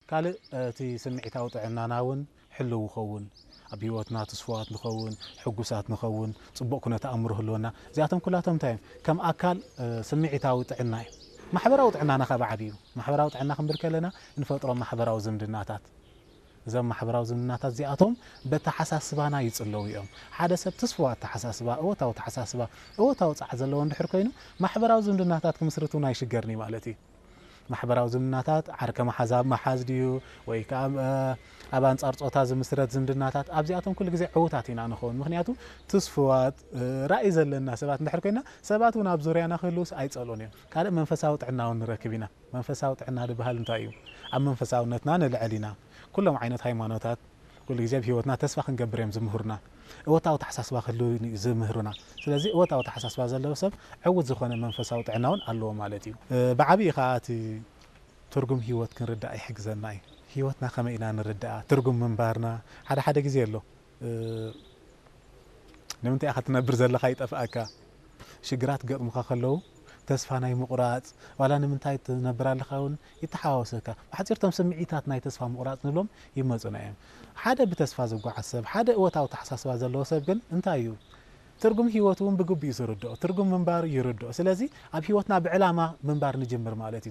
ካልእ እቲ ስምዒታዊ ጥዕናናውን ሕልው ይኸውን ኣብ ሂወትና ተስፋዋት ንኸውን ሕጉሳት ንኸውን ጽቡቕ ኩነት ኣእምሮ ህልወና እዚኣቶም ኩላቶም እንታይ ከም ኣካል ስምዒታዊ ጥዕና እዩ ማሕበራዊ ጥዕናና ኸ ዓብዩ ማሕበራዊ ጥዕና ክንብል ከለና እንፈጥሮ ማሕበራዊ ዝምድናታት እዞም ማሕበራዊ ዝምድናታት እዚኣቶም በተሓሳስባና ይጽለው እዮም ሓደ ሰብ ተስፋዋት ተሓሳስባ እወታዊ ተሓሳስባ እወታዊ ጻዕ ዘለዎ እንድሕር ኮይኑ ማሕበራዊ ዝምድናታት ክምስርቱና ይሽገርኒ ማለት እዩ ማሕበራዊ ዝምድናታት ዓርከ ማሓዛብ ማሓዝ ድዩ ወይ ከዓ ኣብ አንጻር ጾታ ዝምስረት ዝምድናታት ኣብዚኣቶም ኩሉ ግዜ ዕውታት ኢና ንኸውን ምክንያቱ ተስፋዋት ራእይ ዘለና ሰባት እንድሕር ኮይና ሰባት እውን ኣብ ዙርያና ክህልውስ ኣይጸሎን እዮም ካልእ መንፈሳዊ ጥዕና እውን ንረክብ ኢና መንፈሳዊ ጥዕና ዝበሃል እንታይ እዩ ኣብ መንፈሳውነትና ንልዕል ኢና ኩሎም ዓይነት ሃይማኖታት ኩሉ ግዜ ብሂወትና ተስፋ ክንገብር እዮም ዝምህሩና እወታዊ ተሓሳስባ ክህልው ዝምህሩና ስለዚ እወታዊ ተሓሳስባ ዘለዎ ሰብ ዕውት ዝኾነ መንፈሳዊ ጥዕና እውን ኣለዎ ማለት እዩ ብዓብይ ከዓ እቲ ትርጉም ሂወት ክንርዳእ ይሕግዘና እዩ ሂወትና ከመይ ኢና ንርዳእ ትርጉም ምንባርና ሓደ ግዜ ኣሎ ንምንታይ ክትነብር ዘለኻ ይጠፍኣካ ሽግራት ገጥሙካ ከለው ተስፋ ናይ ምቁራጽ ዋላ ንምንታይ ትነብር ኣለኻ እውን ይተሓዋወሰካ ብሓጺርቶም ስምዒታት ናይ ተስፋ ምቁራጽ ንብሎም ይመጹና እዮም ሓደ ብተስፋ ዝጓዓዝ ሰብ ሓደ እወታዊ ተሓሳስባ ዘለዎ ሰብ ግን እንታይ እዩ ትርጉም ሂወቱ እውን ብግቡእ ይርድኦ ትርጉም ምንባር ይርድኦ ስለዚ ኣብ ሂወትና ብዕላማ ምንባር ንጅምር ማለት እዩ